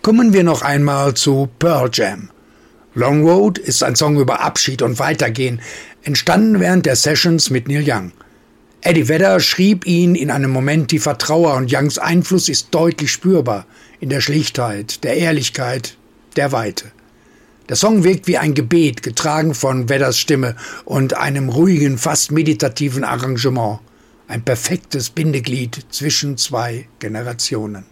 Kommen wir noch einmal zu Pearl Jam. Long Road ist ein Song über Abschied und Weitergehen, entstanden während der Sessions mit Neil Young. Eddie Vedder schrieb ihn in einem Moment tiefer Trauer und Youngs Einfluss ist deutlich spürbar in der Schlichtheit, der Ehrlichkeit, der Weite. Der Song wirkt wie ein Gebet, getragen von Vedders Stimme und einem ruhigen, fast meditativen Arrangement. Ein perfektes Bindeglied zwischen zwei Generationen.